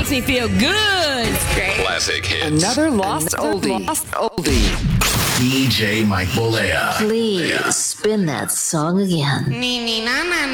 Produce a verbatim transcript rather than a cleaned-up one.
makes me feel good. It's great. Classic hits. Another lost Another oldie. lost oldie. D J Mike Bolea. Please spin that song again. Ni ni na na